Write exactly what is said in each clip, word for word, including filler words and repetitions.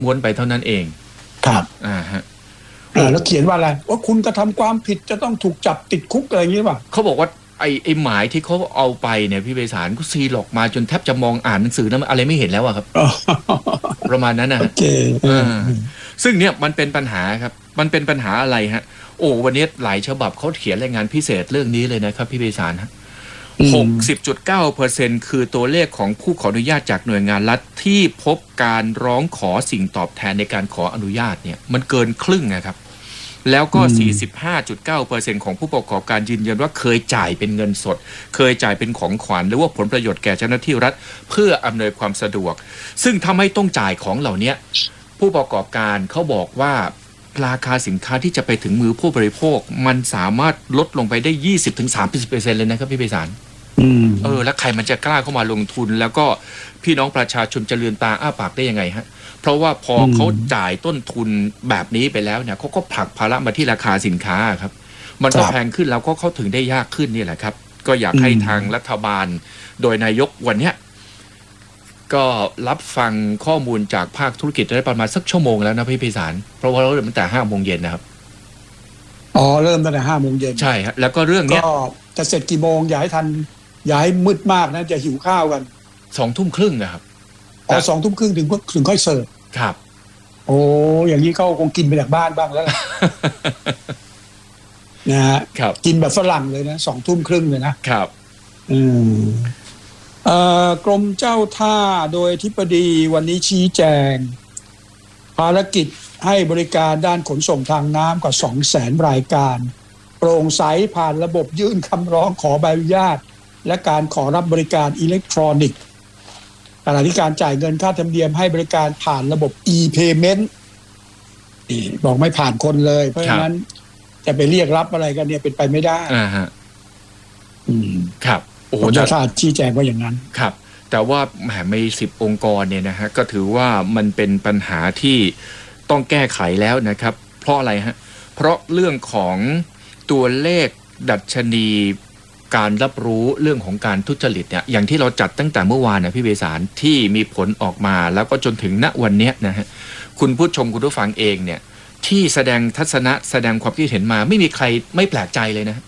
ม้วนไปเท่านั้นเองครับอ่าฮะอ่าแล้วเขียนว่าอะไรว่าคุณกระทำความผิดจะต้องถูกจับติดคุกอะไรอย่างนี้ป่ะเขาบอกว่าไอ้ไอ้หมายที่เขาเอาไปเนี่ยพี่ไพศาลก็ซีหลอกมาจนแทบจะมองอ่านหนังสือนั้นอะไรไม่เห็นแล้วอะครับประมาณนั้นนะฮะซึ่งเนี่ยมันเป็นปัญหาครับมันเป็นปัญหาอะไรฮะโอ้วันนี้หลายฉบับเขาเขียนรายงานพิเศษเรื่องนี้เลยนะครับพี่ไพศาลฮะหกสิบจุดเก้าเปอร์เซ็นต์คือตัวเลขของผู้ขออนุญาตจากหน่วยงานรัฐที่พบการร้องขอสิ่งตอบแทนในการขออนุญาตเนี่ยมันเกินครึ่งนะครับแล้วก็ สี่สิบห้าจุดเก้าเปอร์เซ็นต์ ของผู้ประกอบการยืนยันว่าเคยจ่ายเป็นเงินสดเคยจ่ายเป็นของขวัญหรือว่าผลประโยชน์แก่เจ้าหน้าที่รัฐเพื่ออำนวยความสะดวกซึ่งถ้าไม่ต้องจ่ายของเหล่านี้ผู้ประกอบการเขาบอกว่าราคาสินค้าที่จะไปถึงมือผู้บริโภคมันสามารถลดลงไปได้ ยี่สิบถึงสามสิบเปอร์เซ็นต์ เลยนะครับพี่ไพศาลเออแล้วใครมันจะกล้าเข้ามาลงทุนแล้วก็พี่น้องประชาชนจะลืมตาอ้าปากได้ยังไงฮะเพราะว่าพอเขาจ่ายต้นทุนแบบนี้ไปแล้วเนี่ยเขาก็ผลักภาระมาที่ราคาสินค้าครับมันก็แพงขึ้นแล้วก็เข้าถึงได้ยากขึ้นนี่แหละครับก็อยากให้ทางรัฐบาลโดยนายกวันเนี้ยก็รับฟังข้อมูลจากภาคธุรกิจได้ประมาณสักชั่วโมงแล้วนะพี่ไพศาลเพราะว่าเราเริ่มตั้งแต่ห้าโมงเย็นนะครับอ๋อเริ่มตั้งแต่ห้าโมงเย็นใช่ครับแล้วก็เรื่องเนี้ยก็จะเสร็จกี่โมงอย่าให้ทันอย่าให้มืดมากนะจะหิวข้าวกันสองทุ่มครึ่งนะครับอ๋อสองทุ่มครึ่งถึงถึงค่อยเสิร์ฟครับโอ้อย่างนี้เขาคงกินไปจากบ้านบ้างแล้วนะฮะกินแบบฝรั่งเลยนะสองทุ่มครึ่งเลยนะครับอืมเอ่อกรมเจ้าท่าโดยอธิบดีวันนี้ชี้แจงภารกิจให้บริการด้านขนส่งทางน้ำกว่า สองแสน รายการโปร่งใสผ่านระบบยื่นคำร้องขอใบอนุญาตและการขอรับบริการอิเล็กทรอนิกส์ขณะที่การจ่ายเงินค่าธรรมเนียมให้บริการผ่านระบบ e-payment นี่บอกไม่ผ่านคนเลยเพราะฉะนั้นจะไปเรียกรับอะไรกันเนี่ยเป็นไปไม่ได้อ่าฮะอืมครับโอ้โหเจ้าท่าชี้แจงว่าอย่างนั้นครับแต่ว่าแหมไม่สิบองค์กรเนี่ยนะฮะก็ถือว่ามันเป็นปัญหาที่ต้องแก้ไขแล้วนะครับเพราะอะไรฮะเพราะเรื่องของตัวเลขดัชนีการรับรู้เรื่องของการทุจริตเนี่ยอย่างที่เราจัดตั้งแต่เมื่อวานนะพี่เบสารที่มีผลออกมาแล้วก็จนถึงณวันนี้นะฮะคุณผู้ชมคุณผู้ฟังเองเนี่ยที่แสดงทัศนะแสดงความคิดเห็นมาไม่มีใครไม่แปลกใจเลยนะ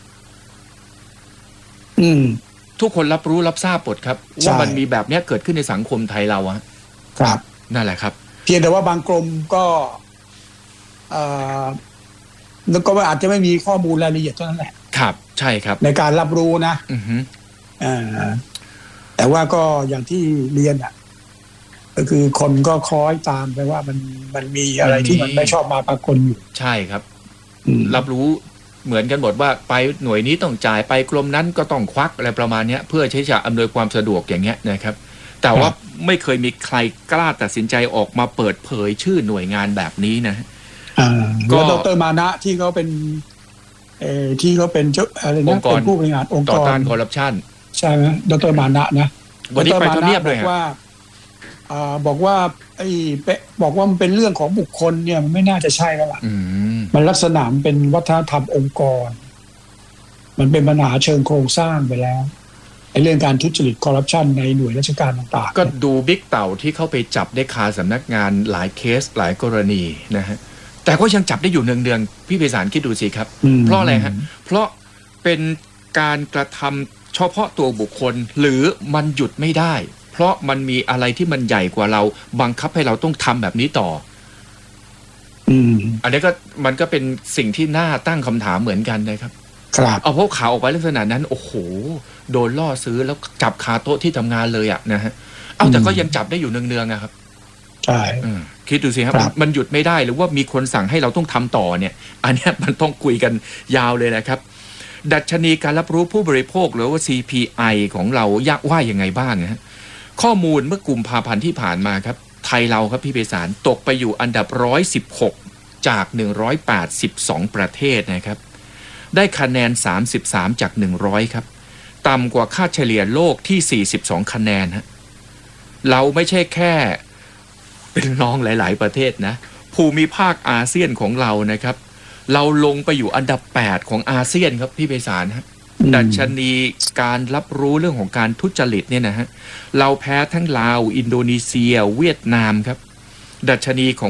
อืมทุกคนรับรู้รับทราบหมดครับว่ามันมีแบบนี้เกิดขึ้นในสังคมไทยเราอะครับนั่นแหละครับเพียงแต่ว่าบางกรมก็เอ่อแล้วก็อาจจะไม่มีข้อมูลรายละเอียดเท่านั้นแหละครับใช่ครับในการรับรู้นะอือฮึอ่าแต่ว่าก็อย่างที่เรียนอ่ะก็คือคนก็คล้อยตามไปว่ามันมันมีอะไรที่มันไม่ชอบมาปรากฏอยู่ใช่ครับรับรู้เหมือนกันหมดว่าไปหน่วยนี้ต้องจ่ายไปกรมนั้นก็ต้องควักอะไรประมาณนี้เพื่อใช้จ่ายอำนวยความสะดวกอย่างเงี้ยนะครับแต่ว่าไม่เคยมีใครกล้าตัดสินใจออกมาเปิดเผยชื่อหน่วยงานแบบนี้นะก็ดร.มานะที่เขาเป็นเอ่อที่เขาเป็นเจ้าอะไรนะเป็นผู้บริหารองค์กรต่อต้านคอร์รัปชันใช่ไหมดร.มานะนะวันนี้ไปทำเนียบเลยว่าอ่าบอกว่าไอ้บอกว่ามันเป็นเรื่องของบุคคลเนี่ยมันไม่น่าจะใช่แล้วล่ะมันลักษณะมันเป็นวัฒนธรรมองค์กรมันเป็นปัญหาเชิงโครงสร้างไปแล้วไอ้เรื่องการทุจริตคอร์รัปชันในหน่วยราชการต่างๆก็ดูบิ๊กเต่าที่เข้าไปจับได้คาสำนักงานหลายเคสหลายกรณีนะฮะแต่ก็ยังจับได้อยู่เนืองๆพี่ไพศาลคิดดูสิครับเพราะอะไรฮะเพราะเป็นการกระทำเฉพาะตัวบุคคลหรือมันหยุดไม่ได้เพราะมันมีอะไรที่มันใหญ่กว่าเราบังคับให้เราต้องทำแบบนี้ต่ออืมอันนี้ก็มันก็เป็นสิ่งที่น่าตั้งคำถามเหมือนกันนะครับครับเอาพวกข่าวออกไปลักษณะนั้นโอ้โหโดนล่อซื้อแล้วจับคาโต๊ะที่ทำงานเลยอ่ะนะฮะเอาแต่ก็ยังจับได้อยู่เนืองๆอะครับใช่คิดดูสิครับมันหยุดไม่ได้หรือว่ามีคนสั่งให้เราต้องทำต่อเนี่ยอันนี้มันต้องคุยกันยาวเลยนะครับดัชนีการรับรู้ผู้บริโภคหรือว่า ซี พี ไอ ของเรายักว่ายังไงบ้างนะฮะข้อมูลเมื่อกุมภาพันธ์ที่ผ่านมาครับไทยเราครับพี่ไพศาลตกไปอยู่อันดับหนึ่งร้อยสิบหกจากหนึ่งร้อยแปดสิบสองประเทศนะครับได้คะแนนสามสิบสามจากหนึ่งร้อยครับต่ำกว่าค่าเฉลี่ยโลกที่สี่สิบสองคะแนนฮะเราไม่ใช่แค่เป็นรองหลายๆประเทศนะภูมิภาคอาเซียนของเรานะครับเราลงไปอยู่อันดับแปดของอาเซียนครับพี่ไพศาลฮะดัชนีการรับรู้เรื่องของการทุจริตเนี่ยนะฮะเราแพ้ทั้งลาวอินโดนีเซียเวียดนามครับดัชนีของ